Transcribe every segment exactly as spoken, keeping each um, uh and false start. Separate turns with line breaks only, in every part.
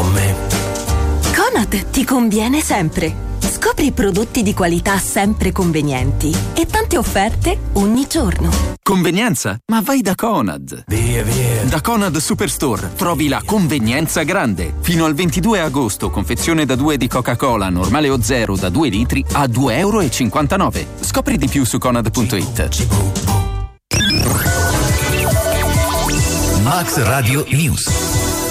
con me.
Conad ti conviene sempre. Scopri prodotti di qualità sempre convenienti e tante offerte ogni giorno.
Convenienza? Ma vai da Conad.
Via, via.
Da Conad Superstore trovi la convenienza grande. Fino al ventidue agosto, confezione da due di Coca-Cola, normale o zero da due litri a due e cinquantanove euro. Scopri di più su conad punto it.
Max Radio News.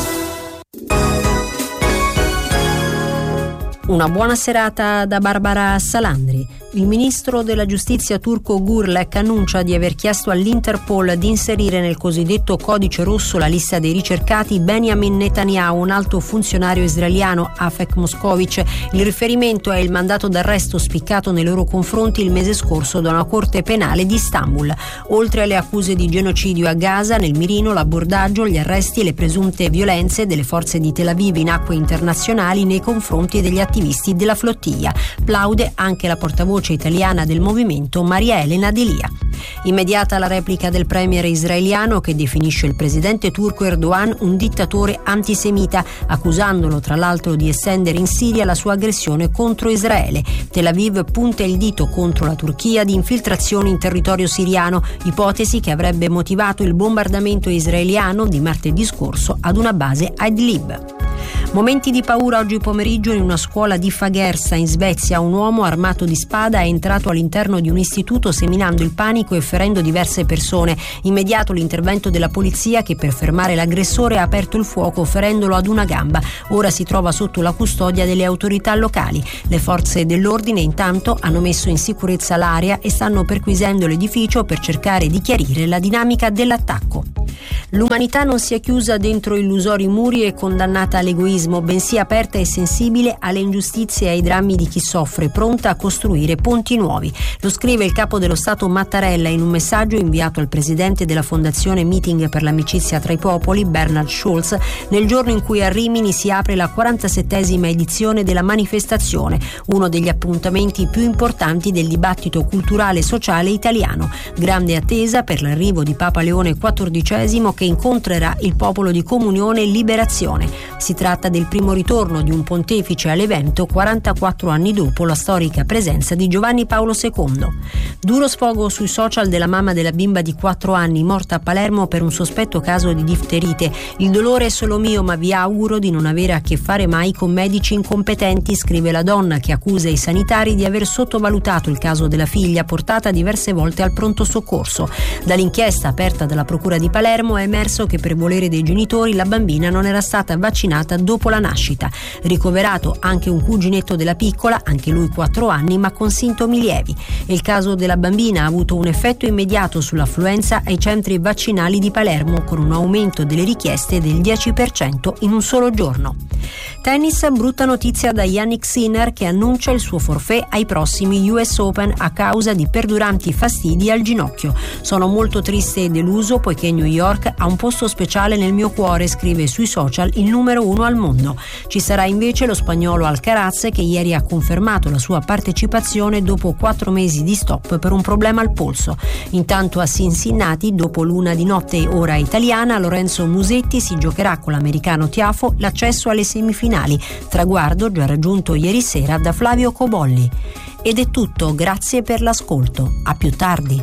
Una buona serata da Barbara Salandri. Il ministro della giustizia turco Gürlek annuncia di aver chiesto all'Interpol di inserire nel cosiddetto codice rosso la lista dei ricercati Benjamin Netanyahu, un alto funzionario israeliano, Afek Moskovic. Il riferimento è il mandato d'arresto spiccato nei loro confronti il mese scorso da una corte penale di Istanbul. Oltre alle accuse di genocidio a Gaza, nel mirino l'abordaggio, gli arresti e le presunte violenze delle forze di Tel Aviv in acque internazionali nei confronti degli attivisti della flottiglia. Plaude anche la portavoce italiana del movimento Maria Elena Delia. Immediata la replica del premier israeliano che definisce il presidente turco Erdogan un dittatore antisemita, accusandolo tra l'altro di estendere in Siria la sua aggressione contro Israele. Tel Aviv punta il dito contro la Turchia di infiltrazioni in territorio siriano, ipotesi che avrebbe motivato il bombardamento israeliano di martedì scorso ad una base a Idlib. Momenti di paura oggi pomeriggio in una scuola di Fagersta in Svezia. Un uomo armato di spada è entrato all'interno di un istituto seminando il panico e ferendo diverse persone. Immediato l'intervento della polizia che per fermare l'aggressore ha aperto il fuoco ferendolo ad una gamba. Ora si trova sotto la custodia delle autorità locali. Le forze dell'ordine intanto hanno messo in sicurezza l'area e stanno perquisendo l'edificio per cercare di chiarire la dinamica dell'attacco. L'umanità non si è chiusa dentro illusori muri e condannata all'egoismo, bensì aperta e sensibile alle ingiustizie e ai drammi di chi soffre, pronta a costruire ponti nuovi. Lo scrive il capo dello Stato Mattarella in un messaggio inviato al presidente della Fondazione Meeting per l'amicizia tra i popoli, Bernhard Schulz, nel giorno in cui a Rimini si apre la quarantasettesima edizione della manifestazione, uno degli appuntamenti più importanti del dibattito culturale e sociale italiano. Grande attesa per l'arrivo di Papa Leone quattordicesimo che incontrerà il popolo di comunione e liberazione. Si tratta del primo ritorno di un pontefice all'evento quarantaquattro anni dopo la storica presenza di Giovanni Paolo secondo. Duro sfogo sui social della mamma della bimba di quattro anni morta a Palermo per un sospetto caso di difterite. Il dolore è solo mio, ma vi auguro di non avere a che fare mai con medici incompetenti, scrive la donna che accusa i sanitari di aver sottovalutato il caso della figlia portata diverse volte al pronto soccorso. Dall'inchiesta aperta dalla procura di Palermo è emerso che per volere dei genitori la bambina non era stata vaccinata dopo la nascita. Ricoverato anche un cuginetto della piccola, anche lui quattro anni, ma con sintomi lievi. E il caso della bambina ha avuto un effetto immediato sull'affluenza ai centri vaccinali di Palermo, con un aumento delle richieste del dieci per cento in un solo giorno. Tennis, brutta notizia da Jannik Sinner che annuncia il suo forfait ai prossimi U S Open a causa di perduranti fastidi al ginocchio. Sono molto triste e deluso poiché New York ha un posto speciale nel mio cuore, scrive sui social il numero uno al mondo. Ci sarà invece lo spagnolo Alcaraz che ieri ha confermato la sua partecipazione dopo quattro mesi di stop per un problema al polso. Intanto a Cincinnati, dopo l'una di notte ora italiana, Lorenzo Musetti si giocherà con l'americano Tiafo l'accesso alle semifinali, traguardo già raggiunto ieri sera da Flavio Cobolli. Ed è tutto, grazie per l'ascolto. A più tardi.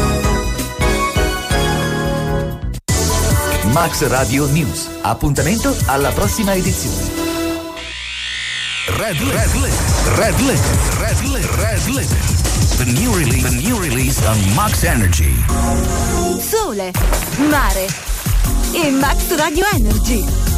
Max Radio News. Appuntamento alla prossima edizione.
Red Limit, Red Limit, Red Limit, Red Limit. The new release, the new release on Max Energy.
Sole, mare e Max Radio Energy.